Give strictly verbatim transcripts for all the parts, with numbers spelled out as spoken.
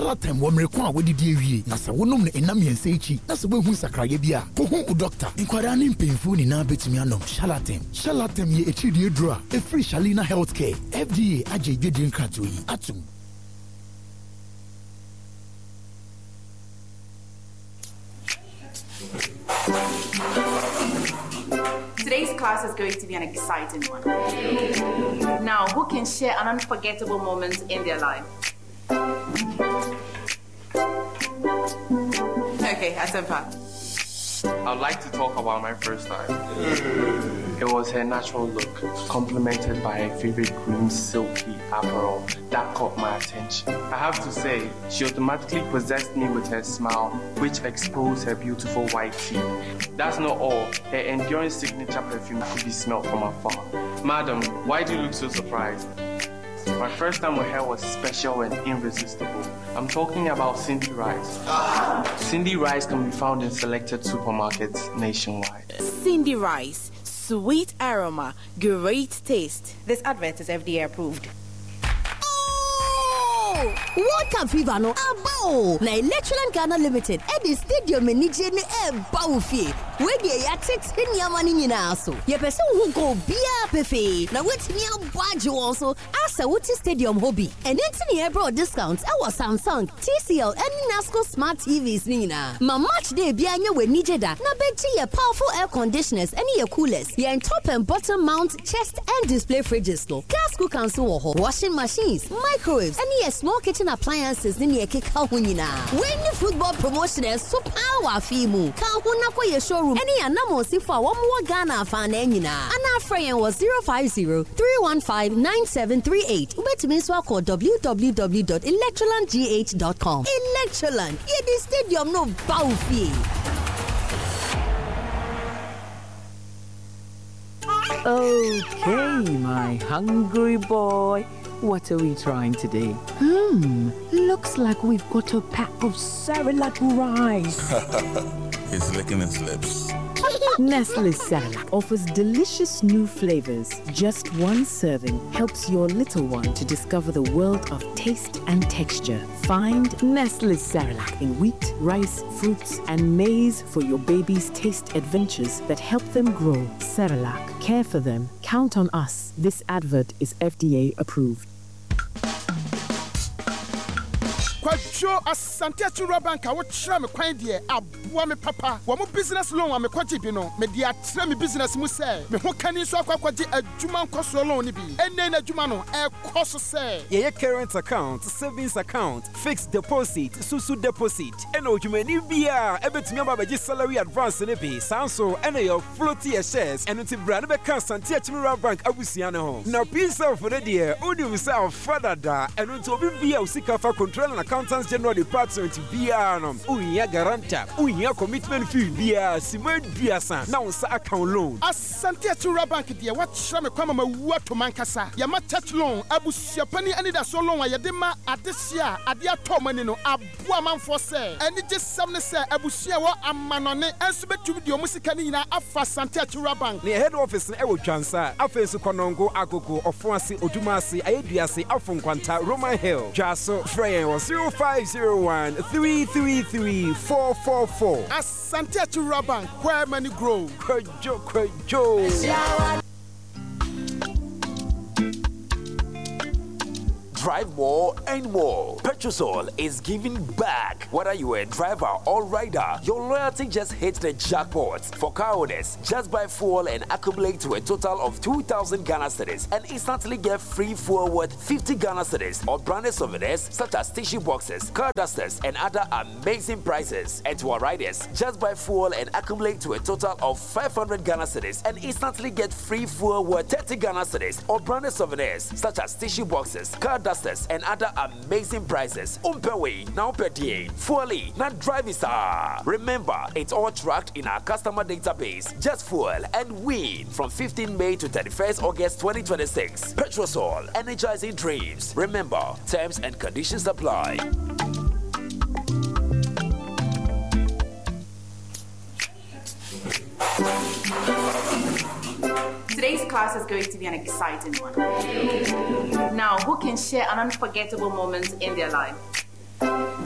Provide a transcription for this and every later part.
Shalatem wamrekwa wedi die wie na se wonom ne enam yense echi na se wehu sakraye bia ko hu u doctor inkwara ne mpemfu ni na betumi anom Shalatem Shalatem ye echi die dro a free Shalina Healthcare F D A aje dwedin krato yi atum. Today's class is going to be an exciting one. Now, who can share an unforgettable moment in their life? Okay, Asempa. I'd like to talk about my first time. It was her natural look, complemented by a vivid green silky apparel that caught my attention. I have to say, she automatically possessed me with her smile, which exposed her beautiful white teeth. That's not all. Her enduring signature perfume could be smelled from afar. Madam, why do you look so surprised? My first time with her was special and irresistible. I'm talking about Cindy Rice. Cindy Rice can be found in selected supermarkets nationwide. Cindy Rice, sweet aroma, great taste. This advert is F D A approved. What can fever no abo na Electroland Ghana Limited at the stadium ni je ni e ba ofie we dey ya text ni amani nyina so ye person who go bia pefe na wetimi abwaje won so asa wuti stadium hobby and then ni e bro discounts e was Samsung, T C L and Nasco smart T Vs ni na ma match day bia nya we ni je da na beji ye powerful air conditioners and ye coolers ye top and bottom mount chest and display fridges no gas cooker so wo washing machines microwaves and ye small kitchen appliances ni ye keka hunyina when the football promotion is so power fimu ka huna ko ye showroom any anamo sifa wo mo Ghana fa na nyina ana friend was zero five zero, three one five, nine seven three eight ubetumi so call w w w dot electroland g h dot com. Electroland ye the stadium no bawfie. Okay, my hungry boy. What are we trying today? Hmm, looks like we've got a pack of Cerelac rice. He's licking his lips. Nestle Cerelac offers delicious new flavors. Just one serving helps your little one to discover the world of taste and texture. Find Nestle Cerelac in wheat, rice, fruits, and maize for your baby's taste adventures that help them grow. Cerelac, care for them. Count on us. This advert is F D A approved. Kwajo asante achura bank a wo kira me kwan de aboa me papa wo mo business loan a me kwaje bi no me de atra me business mu say me ho kani so akwakwaje adwuma nkoso loan ni bi enne na adwuma no e koso say ye current account, savings account, fixed deposit, susu deposit ena odwumani bia ebetumi ababaji salary advance ne bi sanso ena your floaty shares eno ti bra ne be kan asante achura bank abusia ne ho na peace of the there odi say father da eno to obi bia usika fa control na Accountants General Department biano unya garanta unya commitment fee bia simed biasa na unsa account loan asante achura bank dia wa kira me kwama ma wu ato mankasa ya ma touch loan abusia pani ani da so loan ya de ma adesia ade ato mani no aboa manfo se ani je sam ne se abusia wo amanone enso betum di omusika ni nyina afa asante achura bank ne head office e wo twansa afensu konongo agogo ofoase odumase ayeduase afonkwanta Roman Hill jaso frey was zero five zero one, three three three, four four four. Asante Achura Bank, where money grow. Kwajo, kwajo. Drive more and more. Petrosol is giving back. Whether you are a driver or rider, your loyalty just hits the jackpot. For car owners, just buy fuel and accumulate to a total of two thousand Ghana cedis and instantly get free fuel worth fifty Ghana cedis or branded souvenirs such as tissue boxes, car dusters, and other amazing prizes. And to our riders, just buy fuel and accumulate to a total of five hundred Ghana cedis and instantly get free fuel worth thirty Ghana cedis or branded souvenirs such as tissue boxes, car dusters, and other amazing prizes. Umpewe, now per day. Fully, not driving star. Remember, it's all tracked in our customer database. Just fuel and win from fifteenth May to thirty-first August twenty twenty-six. Petrosol, energizing dreams. Remember, terms and conditions apply. Today's class is going to be an exciting one. Now, who can share an unforgettable moment in their life?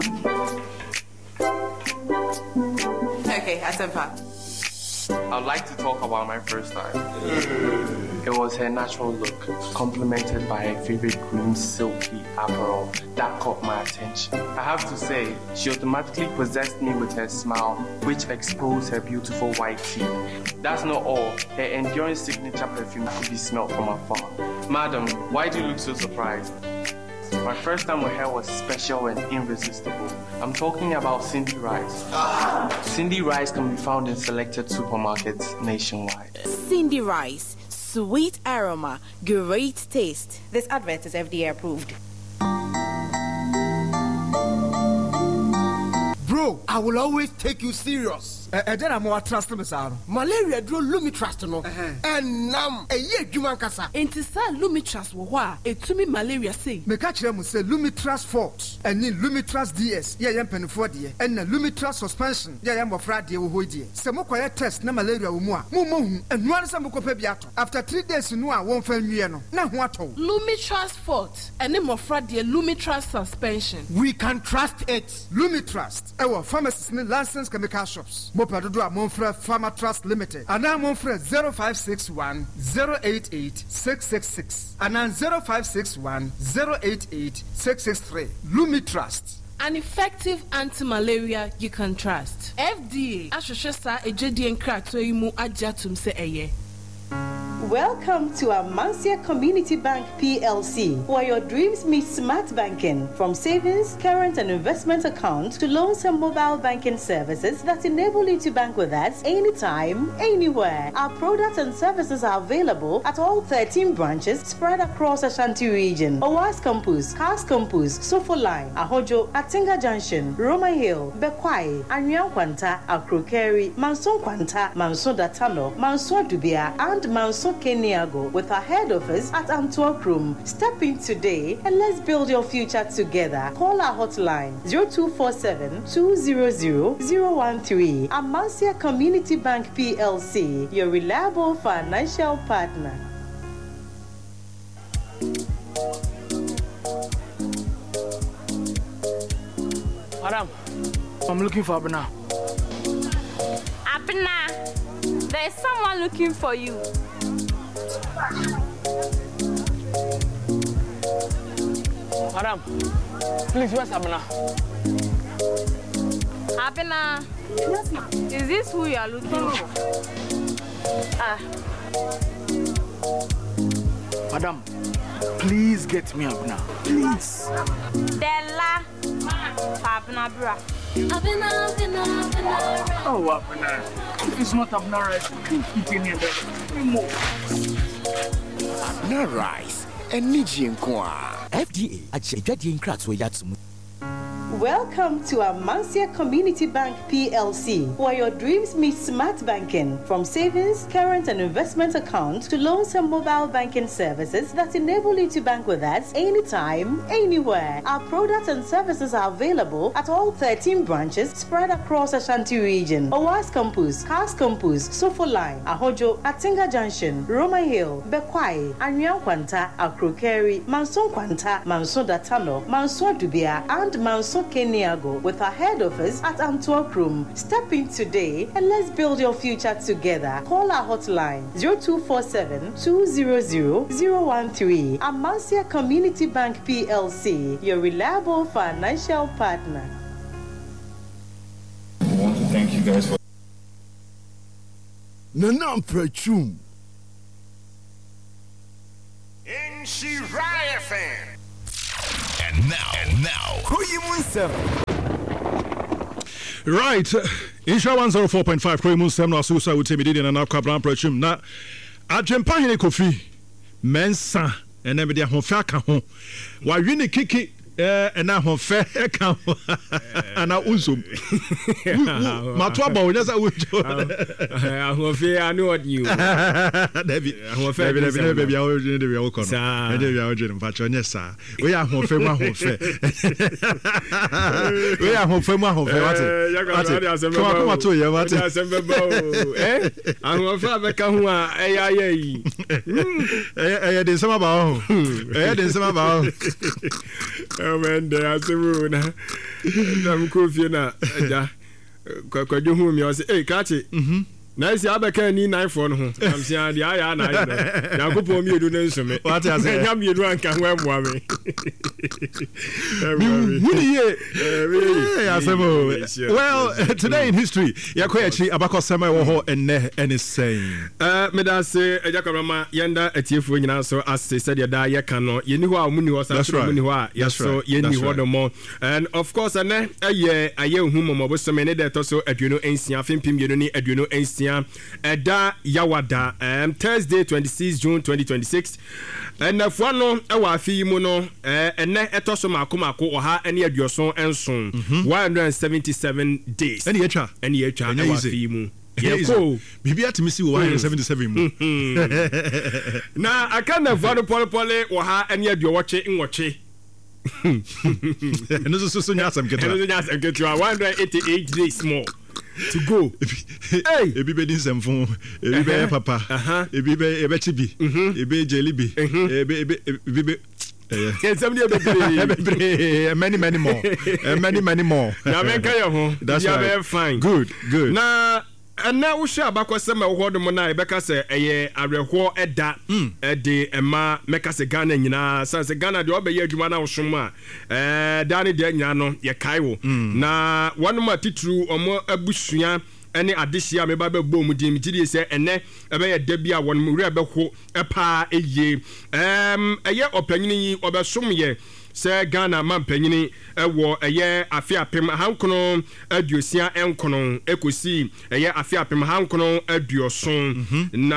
Okay, Asempa. I'd like to talk about my first time. It was her natural look, complemented by a vivid green silky apparel that caught my attention. I have to say, she automatically possessed me with her smile, which exposed her beautiful white teeth. That's not all. Her enduring signature perfume could be smelled from afar. Madam, why do you look so surprised? My first time with her was special and irresistible. I'm talking about Cindy Rice. Cindy Rice can be found in selected supermarkets nationwide. Cindy Rice, sweet aroma, great taste. This advert is F D A approved. Bro, I will always take you serious. And then I'm more trust me, sir. Malaria drew Lumi trust no. And nam a year Juman Kasa. Enti sa Lumi trust wo wa etumi malaria say. Me catch them say Lumi trust Forte and then Lumi trust D S. Yeah, yam penifo die. And Lumi trust suspension. Yeah, yam ofra die wo ho die. Se mo kwaya test na malaria wo mu a. Mo mo hu. And no answer mo ko pa biato. After three days no a won fa nwie no. Na ho ato. Lumi trust Forte and then ofra die Lumi trust suspension. We can trust it. Lumi trust. Our pharmacists and licensed chemical shops. Mopadodo a Monfre Pharma Trust Limited. And now Monfre zero five six one zero eight eight six six six. And now zero five six one zero eight eight six six three. Lumi Trust. An effective anti-malaria you can trust. F D A Ashosha Ejedi Nkrato Imu Ajatum se eye. Welcome to Amancia Community Bank P L C, where your dreams meet smart banking. From savings, current and investment accounts to loans and mobile banking services that enable you to bank with us anytime, anywhere. Our products and services are available at all thirteen branches spread across Ashanti region. Owas Campus, Cars Campus, Sofo Line, Ahojo, Atinga Junction, Roma Hill, Bekwai, Anyan Kwanta, Akrokeri, Manson Kwanta, Manson Datano, Manson Dubia, and Manson Keniago, with our head office at Antwerp Room. Step in today and let's build your future together. Call our hotline zero two four seven two zero zero zero one three. Amancia Community Bank P L C, your reliable financial partner. Madam, I'm looking for Abna. Abna, there's someone looking for you. Madam, please, where's Abna? Abna, is this who you are looking for? Ah. Madam, please get me Abna. Please. Della. Abna, bra. Abna, Abna, Abna. Oh, Abna. If it's not Abna rice, please keep in here. Abna rice. Energy and Kwa. F D A. Ajadi Nkratso Yatsumu. Welcome to Amancia Community Bank P L C, where your dreams meet smart banking. From savings, current and investment accounts to loans and mobile banking services that enable you to bank with us anytime, anywhere. Our products and services are available at all thirteen branches spread across Ashanti region. Owas Campus, Cars Campus, Sofo Line, Ahojo, Atinga Junction, Roma Hill, Bekwai, Anyan Kwanta, Akrokeri, Manson Kwanta, Manson Datano, Manson Dubia, and Manson Keniago, with our head office at Antwerp Room. Step in today and let's build your future together. Call our hotline zero two four seven two zero zero zero one three. Amancia Community Bank P L C, your reliable financial partner. I want to thank you guys for Nanam Prechum In Shiraya fan. And now, and now, right, Insha one oh four point five Kroimun Sem no asusa with me and Anapka Brand Prechum na Ajempa hene Kofi Mensa and then media honfa ka ho wa wini kiki eh na honfa ka ho ana uzum matwa ba onya sa wujo honfa anu odi o David honfa David David David ya ojo David ya okono David ya ojo mfa chonya sa we ya honfa mu honfa we ya honfa mu honfa wate come on come on to ya wate asembe ba o eh honfa be ka ho a eya yi eh eh de sama ba o eh de sama ba o oh man, they are so rude. I'm cool, you know. kwadwo hu mi o say eh kachi mhm na isi abeka ni nine four no ho am say ade aya na ayi no yakopon mi edu ne nsome what I say nya mi edu anka ho amoa me yeah asemo well today in history yakoya chi abakọ sema wo ho enne any saying uh me da say ejakamama yenda atiefo nyina so ase said da ye ka no ye ni ho a mu ni ho sa so mu ni ho a ye so ye ni ho do mo and of course ane aye aye hu mo bo so me ne da to so aduno ensia fimpim ye no ni aduno ensia Eda Yawada um, Thursday twenty-sixth June twenty twenty-six and if one no ewa afi mu no eh ene etoso mako mako oha ene aduoson enson one hundred seventy-seven days ene yecha ene yecha ewa afi mu yeko bibi atimisi wo one hundred seventy-seven mu na akana vado pole pole oha ene aduowoche nwoche eno so so nya asem keto eno nya asem keto one hundred eighty-eight days more to go. Hey, ebi be din semfon, ebi be papa, ebi be ebe chibi, ebi jelibi, ebi ebi ebi be eh somebody be many many more. Many many more. Na men kan yo ho. That's right. Fine. Good, good. Na na wo hwa abakosem e wo do mo na e beka se eye awerho eda e de ema meka se Ghana nyina san se Ghana de obeye adwuma na wo som a eh dane de nyina no ye kai wo na wonu ma titru omo abusua ene adehia me ba ba bom di mi gidi se ene ebe ye da bia wonu mu re be ho e pa eye em eye opanyini yi obesom ye se Ghana mampanyini ewo eye afi apem hankono aduosia enkono ekosi eye afi apem hankono aduoson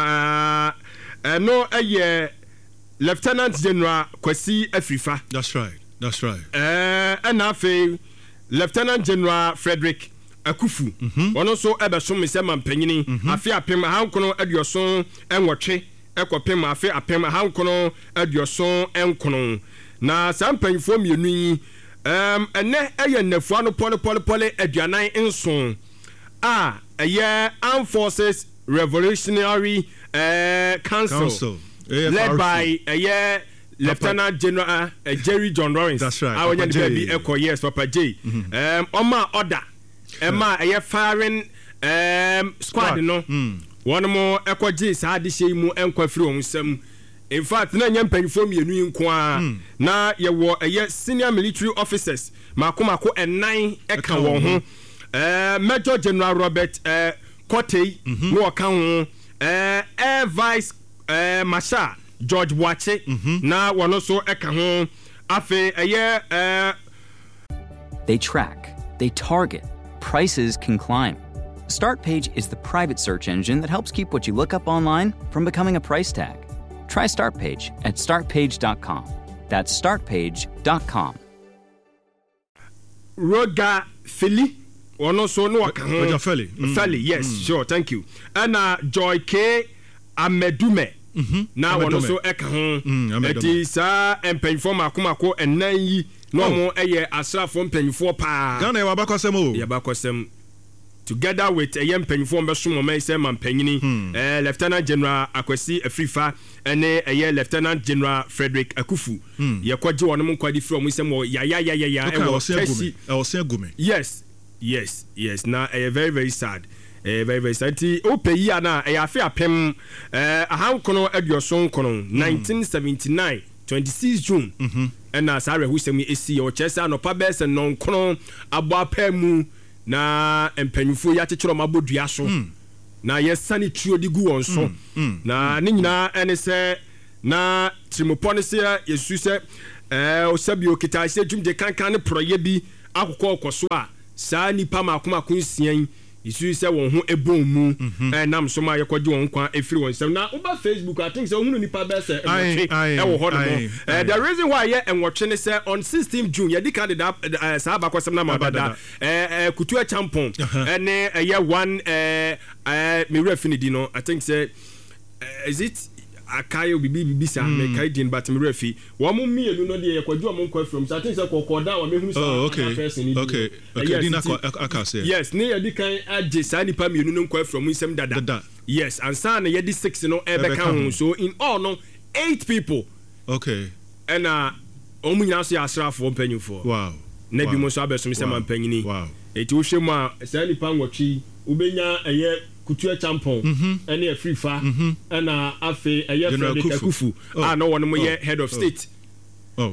na eno eye Lieutenant General Kwesi Afrifa. That's right. That's right. Eh ena afi Lieutenant General Frederick Akufu ono so ebesom se mampanyini afi apem hankono aduoson enwotwe ekopem afi apem hankono aduoson enkono na sampanyfo mienu yi um ene eye nafua no pole pole pole aduanan enson a eye Armed Forces Revolutionary uh, Council, Council. led by eye Lieutenant General uh, Jerry John Lawrence. That's right. Our baby echo yes Papa J. Mm-hmm. Um Oma order Emma eye firing um squad, squad. no mm. one more echo J sa de shey mu enkwa firi on sam. In fact, na nyam panifo mienu nko a na ye wo eye senior military officers makomako enan eka won ho eh Major General Robert eh Kotei no ka ho eh Air Vice eh Marshal George Wache na wono so eka ho afi eye eh they track, they target, prices can climb. StartPage is the private search engine that helps keep what you look up online from becoming a price tag. Try StartPage at start page dot com. That's start page dot com. Roger Philly, ono so no aka ho. Roger Philly. Philly, yes, mm. sure, thank you. And uh, Joy K Amedume. Mm-hmm. Now ono so aka ho. It is uh empenfo makomako enan yi no mo eye asrafo empenfo pa. Ghana wa bakosem o. Ya bakosem. Together with a young penny form Besumo May say Mampanyini, hmm. uh, Lieutenant General Akwesi Afrifa, and a year Lieutenant General Frederick Akufu. Hmm. Yakwaji one among quite from we say more ya ya ya ya ya. I was saying Gumi. Yes, yes, yes. Now a very very sad. A very very sad. Ope ya na a affair pem uh a hand kono at your song kono nineteen seventy-nine, twenty-sixth June. Mm-hmm. And as I who say me esi or chesa no pabes and non kono abwa pemu. Na empanyufo ya chechero mabodua so mm. na yesani tuo di gu won so mm. mm. na ne nyina ene se na trimopone se yesu se eh osabi okita se dwumde kankan ne proye bi akokọ okoso a saa nipa makoma konsian yesu se won ho ebon mu eh nam so ma yekoje won kwa efiri won sem na uba Facebook I think se ohunu nipa be se enwoche e wo ho no eh the reason why ye enwoche ne se on sixteenth June ye di candidate saa ba kwasem na mabada eh kutu a champon ene eh ye one eh eh me refinidi no I think say is it akayo bibi bibi sa me kai din but me refi wo mo mienu no de yakwadwo mo nkwa from so I think say kokoda wa mehunu sa okay okay okay dina aka say yes ne ye di kan age sa nipa mienu no nkwa from nsem dada yes and sa na ye di six no e be kan so in all no eight people okay and uh omunya so ya asrafo mpanyufo wow na bi mo so abesom sɛ mampanyini eti wo hwɛ mu a saa nipa nwɔtwe wobenya ɛyɛ kutua champon ɛne afiri fa ɛna afe ɛyɛ Frederick Akufu a no one mo yɛ head of state. Oh.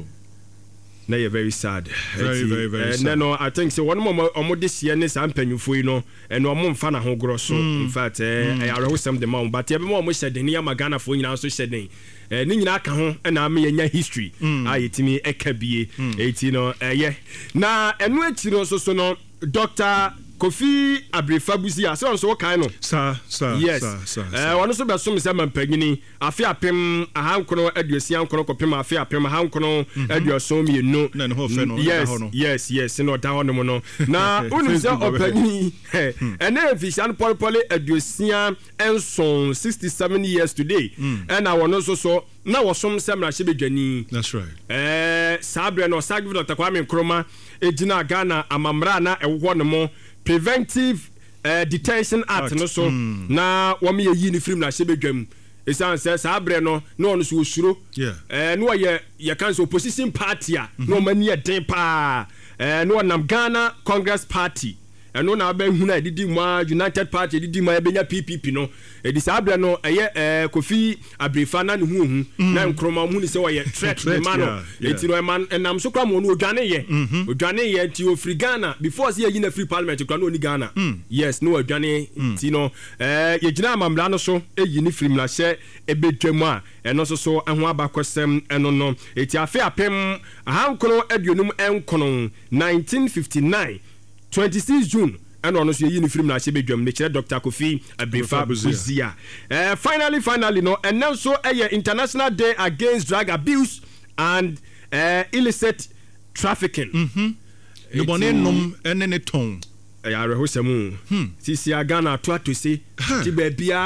Na you're very sad. Very, very, very uh, sad. No, no, I think so. One more omo this year ne sam penyufo yi no, and no omo mfa na ho gro so. In fact, eh, I already some the mount, but every more said the near Magana for nyina so said den. Eh, ni nyina ka ho na me nya history. Ah, yetimi ekabie. Eti no, eh, yeah. Na enu echi no so so no, Doctor Kofi Abrefabusi ase on so kan no sir sir yes sir sir eh wono so be so me se mampanyini afi apem ahankono aduosia ankono kopem afi apem ahankono aduoso mienu na ne ho fe no yes yes yes no da hono no na unu se opanyini ene efishan polpole aduosia enson sixty-seven years today and I wono so so na wosom se mra bedwani that's right eh sabre no sagve Doctor Kwame Nkrumah ejina Ghana amamra na ewo no mo Preventive uh, Detention Act, Act. No so mm. na wame ye yi ni film na sebedwam esan se sa abre no na ono so osuro yeah eh no ye ye kan so opposition party a no mani e den pa eh no nam Ghana Congress Party eno na ba hu na didi mu United Party didi mu ebenya P P P no edi sa abre no eye eh Kofi Abrefa na ne hu hu na Nkrumah mu ni se wo ye threat the man no eti no man enam so kwa mo no odwane ye odwane ye ti ofri Ghana before say ye na free parliament kwa no ni Ghana yes no odwane ti no eh ye gina amamla no so eyi ni free mla hye ebedwam a eno so so eho abakosem eno no eti afi apem ahankono aduonum enkono nineteen fifty-nine twenty-six June and on you in film na bedwam ne kire Doctor Kofi Abrefabusi eh finally finally no and now so a International Day Against Drug Abuse and uh, illicit trafficking mhm no bonen nom ene ne ton ya rehosemu sisi Ghana to to say ti ba bia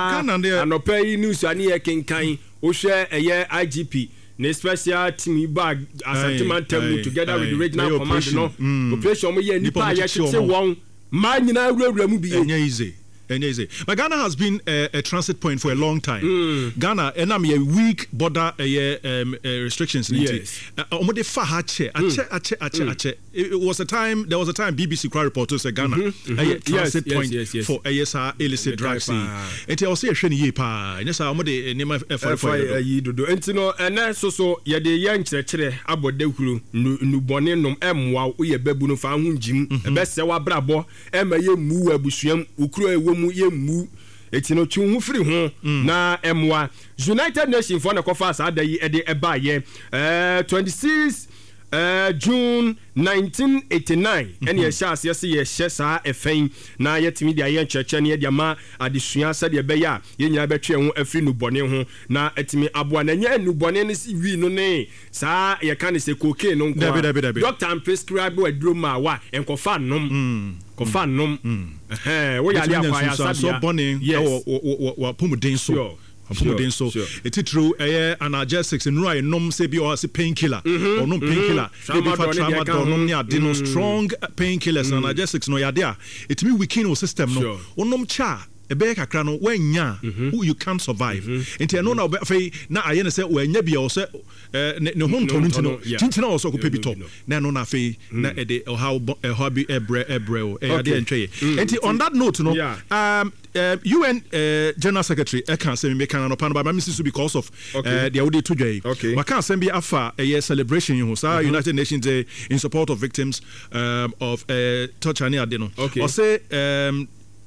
anopa yi news ani e kenkan o hwe eye I G P ne special team bag asantment team together with the regional command no operation mo ye nipa ya tete won ma nyina awurawura mu bi enye easy enye easy but Ghana has been a, a transit point for a long time mm. Ghana enam ye weak border uh, um, uh, restrictions yes omo de fa ha che ache ache ache ache it was a time there was a time B B C crowd reporter said Ghana mm-hmm, mm-hmm. a transit yes, point yes, yes, yes. for A S R illicit drugs enti o say ehwe ne ye pa enya sa omo de nema for for yi dodo enti no ena so so ye de ye nkyerɛkyerɛ abɔdahuru nubɔne nom emwa wo ye babu no fa ho njim ebe se wa brabɔ ema ye mu abusuam ukuro ewo mu ye mu eti no twu hu firi ho na emwa United Nations for na kofa sa da yi e de eba ye eh twenty-six Uh, June nineteen eighty-nine and ye shas yes ye shesa efen na yetimi dia ye nkyerɛkyerɛ ne dia ma adesua sa de be ya ye nyina betwe ho afiri no bɔne ho na etimi aboa na nya nu bɔne ne si wi no ne sa ye kan se cocaine no nko doctor prescribe aduro ma wa enkofa nom kofa nom eh wo ya lia kwa ya sabia so bɔne wo wo pomuden so Sure, so sure. It's true eh analgesics and right nom say be or say painkiller or no painkiller maybe for tramadol nom nya de no strong painkillers and analgesics no ya there it me weaken your system no onom cha ebe kakra no wanya who you can't survive enti no na fe na aye ne say wanya bia o say ne home to no tintina o so ko pebi to na no na fe na e de how hobby ebre ebre e ade entwe enti on that note no um Uh, U N uh, General Secretary I can't say me can no pan but Missus because of uh, the audio to day. Okay. But can't send be afa a year celebration you know United Nations Day in support of victims um, of uh, torture and adeno. Okay. Or say um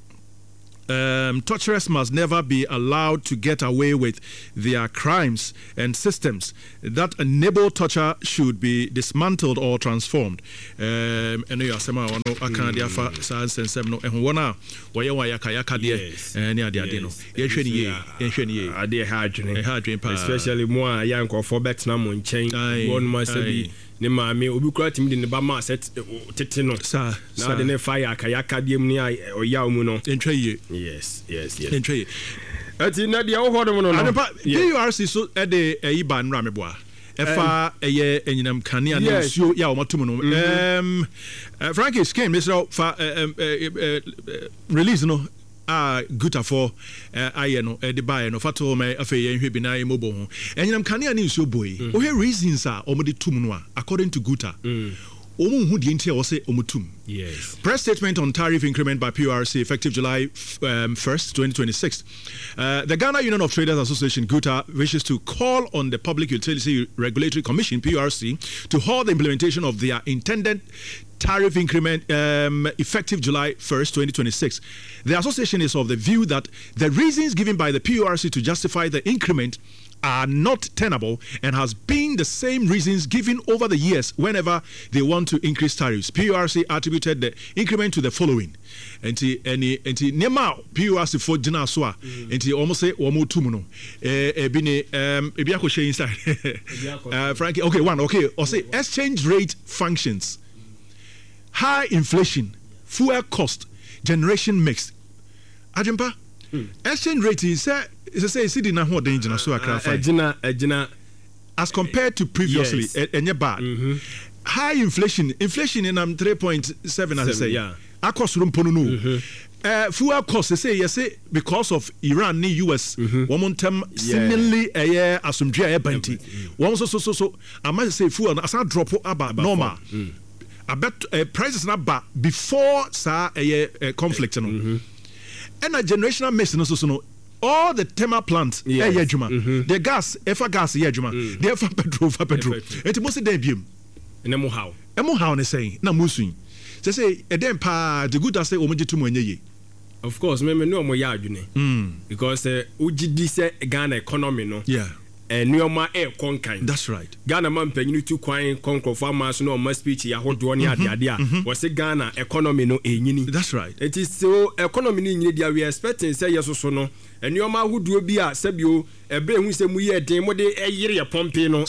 Um, torturers must never be allowed to get away with their crimes, and systems that enable torture should be dismantled or transformed. Um, and you are saying, "I know I can't do for science and seven. And one now, why you are yaka yaka dear? And yeah, dear, no. Yes, sheni ye, yes, sheni ye. I dear hard dream, hard dream, especially more young or for bet na mon chain. One must be." Ne ma me obi kura timi de ne ba ma set tete no sa na de ne fire akayaka de mu ne oyaw mu no entwe ye yes yes yes entwe ye ati na de wo hodom no no D U R C so e de eyi ba nra me boa efa eye enyinam kane na nsuo ya o matum no um Frankie scheme Mister fa release no ah guta for aye no e de buy no fato me afa ye hwe bi na ye mobo ho enyinam kane na nsuo boy o he reasons are o mo de tum no according to guta Omu hu di enti e say omutum. Yes. Press statement on tariff increment by P U R C effective July um, first, twenty twenty-six. Uh, the Ghana Union of Traders Association, GUTA, wishes to call on the Public Utility Regulatory Commission, P U R C, to halt the implementation of their intended tariff increment um, effective July first, twenty twenty-six. The association is of the view that the reasons given by the P U R C to justify the increment are not tenable and has been the same reasons given over the years whenever they want to increase tariffs. P U R C attributed the increment to the following. Enti eni enti nema P U R C for jina so a enti almost say omo tumu no eh e bi ne um e bi akoshe inside. uh, Frankie, okay, one, okay, or say exchange rate functions. High inflation, fuel cost, generation mix. Ajimpa, hmm. exchange rate is say is say city na ho den jina so akra fa. Ejina ejina as compared to previously, yes. enye bad. Mm-hmm. High inflation, inflation in um three point seven as I say. Yeah. Akos rumpono no. Mm-hmm. Uh, fuel cost they say yes because of Iran ni U S mm-hmm. one term seemingly a year asumdria e banti. One so so so so I must say fuel as a drop about normal. Mm. I bet uh, prices na ba before sa a uh, conflict no. Mm-hmm. And a generational mess no so so no. All the thermal plants, yes. eh, juma. Mm-hmm. The gas, efa gas, yeah, juma. Mm. The efa petrol, efa petrol. It must be biom. Emo how? Emo how ne say na musuin. They say e dem pa the good as say omoje tumu enye. Of course, me me no omo ya adwene. Mm. Because uh, ugidi say Ghana economy no. Yeah. And Nioma air conkin. That's right. Ghana man penny to coin conquer farmers no my speech ya hold one ya dia. Was a Ghana economy no e. That's right. It is so economy in India we expecting say yes so no. And Nioma who do be a sebio a brain who say we are demo de a year pumping no.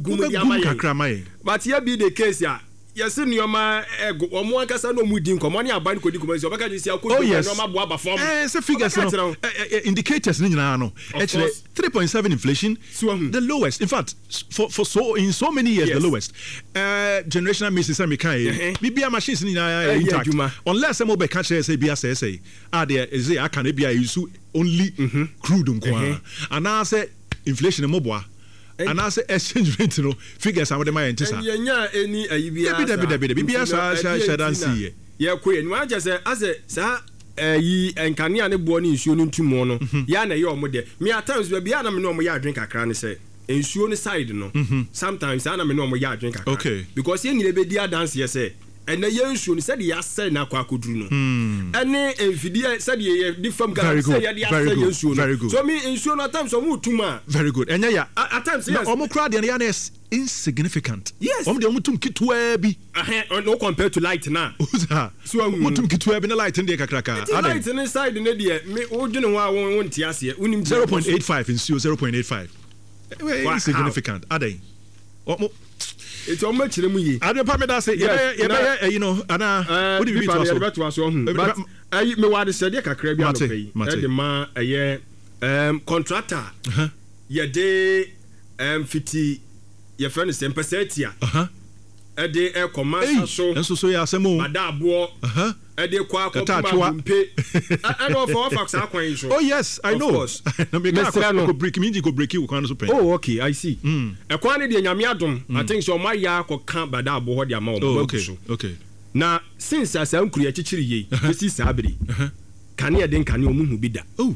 But here be the case ya. Yes, Nioma or more casa no mudin common ya ban could you see oh yes eh so figures no indicators no actually three point seven inflation the lowest in fact for for so in so many years the lowest uh generational misses am kai bibia machines ni na intact unless some be catch say bia say say ah there is I can be use only crude nko and now say inflation mo boa and I say exchange rate no figures am dey my ntisa enya eni ayibia sa bibia bibia bibia sa sa dan see ye ko enu aja say ase sa yi enkane ne bo ne nsuo no ntumo no ya na ye omo de me at times be bia na me no omo ya drink akra ne say nsuo no side no sometimes ana me no omo ya drink akra okay because ye nyile be dia dance ye say and the young show said he has said na kwa kudruno and then video said he different guys say he has said very good so me ensure at times so tuma very good and yeah at times yes omo crowd and is insignificant yes omo de omutum kitwa bi no compared to light na so omutum kitwa bi na light ndi kakraka light inside the dey me odwene ho a won ti ase unim zero point eight five in zero point eight five insignificant adai omo it's on much mu yi ade pa me da say you you know ana what do you mean to us to us but I me wa de said kakra bi ano pay e de ma eye um contractor ye de um fifty your friend is ten percent here uh-huh e de e command so enso so ya asemo adabo uh-huh e de kwa kwa mpe I know for fax akwan so oh yes I know na me go break me go break you kwan so pay oh okay I see e kwan de nyame adom I think so my ya ko kan badabo ho de ama o so okay na since asam kuru ya chichiri yi esi sabiri kane de kane omuhu bi da oh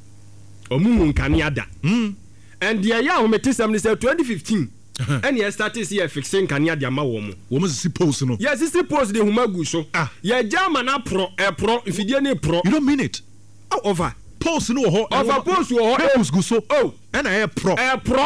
omuhu kane ada and the ya ho metisam ni say twenty fifteen and you started see fixing kania de ama wo mo wo mo si post no yes si post de huma gu so ya jama na pro e pro ifidie ne pro you don't mean it oh over post no ho over post wo ho e gu so oh and I pro e pro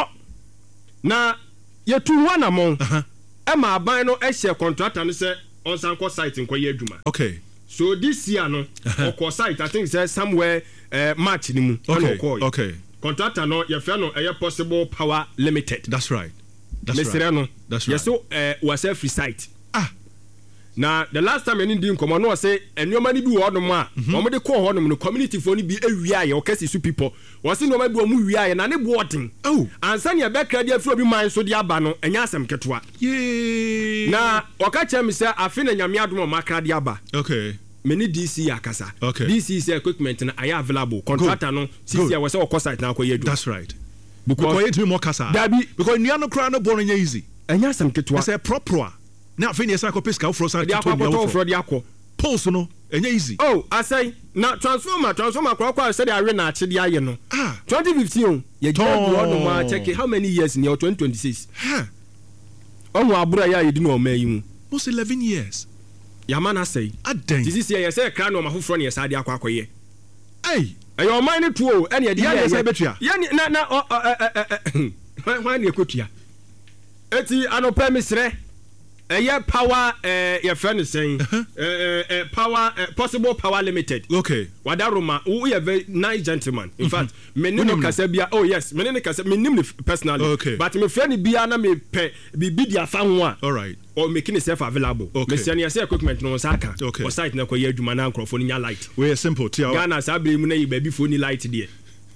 na ye tu wana mo e ma aban no e share contractor no say on sanko site nko ye adwuma okay so this year no okọ site I think say somewhere uh, March ni mu okay okay contractor no ye fe no e possible power limited that's right That's right. No. That's right. Yes, so uh, was every site. Ah. Now the last time any didn't come on, no say and your money be one more. One the call on the community for be a we are okay su people. Was in no maybe we are and any boating. Oh, and send your back credit from your mind so the abano and yasam ketwa. Yeah. Now, Okacha me say I feel in your miadmo macradiaba. Okay. Many D C akasa. Okay. D C is equipment and I available. Contractor no. C C I was all cost site now. That's right. Because you more kasa. Dabi because you no cry no born easy. Enya sam ketwa. Say proper. Now afei ne yɛsa akɔ pesika woforo sa de akɔ woforo de akɔ poles no ɛnyɛ easy. Oh, asɛn na transformer transformer kɔ kɔ sɛ de awe na akye de ayɛ no. Ah, twenty fifteen yɛ gya do no ma check how many years ne twenty twenty-six. Ha. Ɔmo abura ya yedi no ɔma yi mu. Most eleven years. Yama na sɛy. Adan. This is yɛ sɛ kra no ma foforo ne yɛ sa de akɔ akɔyɛ. Hey, ɛyɛ ɔman ne tuo ɛne yɛ de yɛ sɛ betua. Yɛ na na ɛ ɛ hwan ne ekotua. Eti anopɛ misrɛ ɛyɛ power ɛɛ yɛ fɛ ne sɛn ɛɛ ɛɛ power possible power limited. Okay. Wadaroma who is a very nice gentleman. In fact, me ne no kasa bia. Oh yes, me ne ne kasa me nim personally. Okay. But me friend bia na me pe bi bi dia fa ho a. All right. Or making itself available. Okay. Me say na say equipment no saka. Okay. Or site na ko ye adwuma na nkrofo nya light. We are simple. Tia. Ghana sa bere mu na yi ba bi fo ni light there.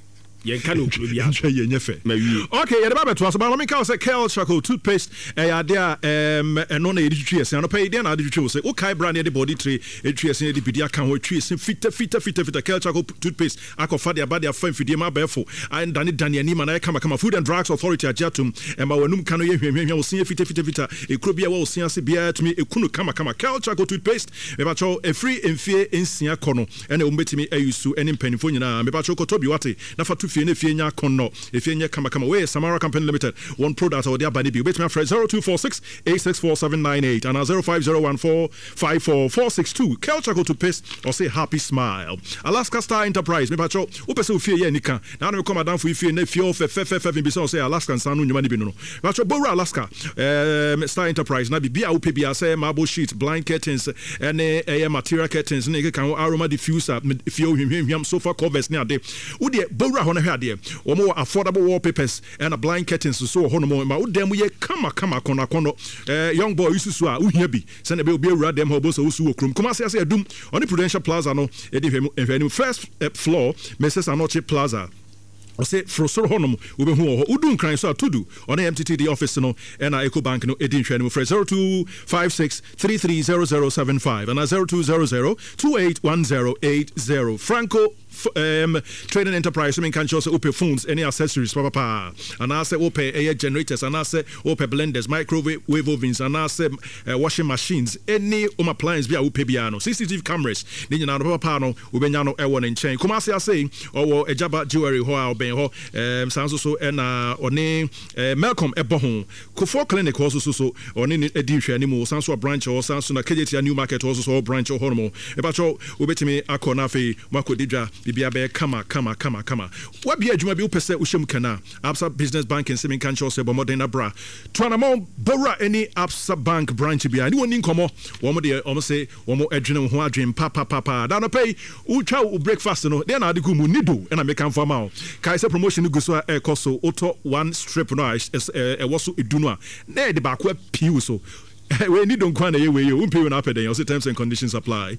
Yen kan okuro bia. Nhwe ye nyefe. Okay, ye de ba beto so ba me ka say Kale Charcoal toothpaste eh ade a em eno na ye ditwi ese no pay dey na ade ditwi say o kai brand ye de body tray etwi ese de bidia kan ho etwi ese fita fita fita fita Kale Charcoal toothpaste akofa de aba de afa mfidie ma befo and dane dane ani ma na kama kama Food and Drugs Authority ajatum e ma wanum kan ye hwehwehwe wo sen fita fita fita ekuro bia wo sen ase bia tumi ekunu kama kama Kale Charcoal toothpaste me ba cho e free enfie ensia kono ene o mbetimi ayusu ene mpanifo nyina me ba cho kotobi wate na fa fie na fie nya kono e fie nya kama kama we Samara Company Limited one product or their body be bet me afre zero two four six eight six four seven nine eight and zero five zero one four five four four six two Kale Charcoal to paste or say happy smile. Alaska Star Enterprise me ba cho wo pese fie ye nika na no come down for fie na fie of fe fe fe be so say Alaska Sanu nyuma ni bi no ba cho Bora Alaska um, Star Enterprise na bi bia wo pe bia say marble sheet blind curtains and eh material curtains na ke kan aroma diffuser fie hwehwehwam sofa covers ne ade wo de Bora ho na hwe ade omo affordable wallpapers and a blind curtains so ho no mo ma wo dem ye kama kama kono kono eh young boy isusu a wo hia bi se na be obi awura dem ho bo so usu okrum kuma se ase adum on the Prudential Plaza no e de hwem first uh, floor Missus Anoche Plaza I say frosoro honum we be hu udun kran so atudu on M T T D office no and Eco Bank no edin hwe no for zero two five six three three zero zero seven five and zero two zero zero two eight one zero eight zero Franco um trading enterprise I mean can also open phones any accessories papa pa and I say open air generators and I say open blenders microwave ovens and I say uh, washing machines any home appliance be a open biano C C T V cameras ni nyina no papa no we benya no e won nchen kuma say say owo ejaba jewelry ho a oben ho um sanso so e na one Malcolm ebo ho Kofo clinic also so so one edi hwe ni mu sanso branch or sanso na K J T new market also so branch ho no e ba cho we betimi akona fe makodidwa bibia be kama kama kama kama wa bia adwuma bi upese uhyem kana Absa Business Bank in Semin Kancho se bomodena bra Twanamon Bora any Absa Bank branch bia ni woni nkomo wo mo de o say wo mo adwene ho adwen papa papa da no pay utwa u breakfast no de na ade ku mu nido na make am fama o kai se promotion go so e koso auto one strip no e wo so edunu a na de ba ko piu so we need don't kwana ye we you pay na pay then terms and conditions apply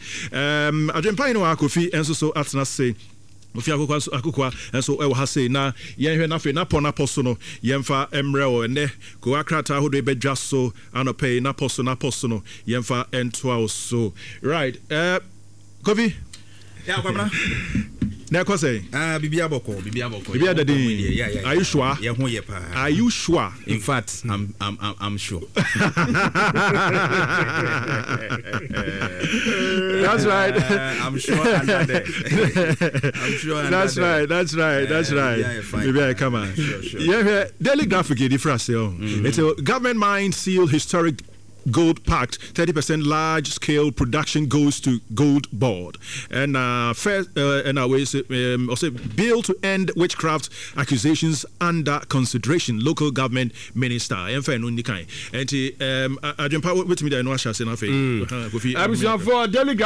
um adwempa no akofi enso so atna say Mufia akokwa akokwa enso e wo ha sei na yen hwe na fe na pon na poso no yemfa emre o ne ko akrata hodo e bedwa so anope na poso na poso no yemfa entwa so right uh Kofi ya kwabra na ko say ah bibia boko bibia boko bibia dadi are you sure ye ho ye pa are you sure in fact i'm i'm i'm, I'm sure that's right uh, I'm sure under there. I'm sure under that's there. right that's right that's right maybe I come on sure, sure. Yeah daily graphic difference mm-hmm. It's a government mine seal historic Gold Pact, thirty percent large scale production goes to Gold Board. And uh, first, uh, and always um, also bill to end witchcraft accusations under consideration. Local government minister. And fair no nikai. And um, I jump out with me there no asha say na fe. I'm for